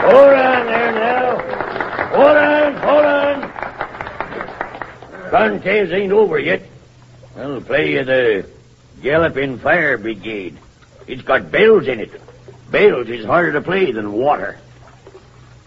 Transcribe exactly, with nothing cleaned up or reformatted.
Hold on there now. Hold on, hold on. Contest ain't over yet. I'll play you the Galloping Fire Brigade. It's got bells in it. Bells is harder to play than water.